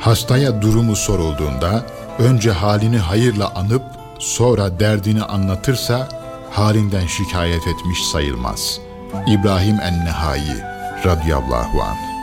Hastaya durumu sorulduğunda önce halini hayırla anıp sonra derdini anlatırsa halinden şikayet etmiş sayılmaz. İbrahim en-Nehai radıyallahu anh.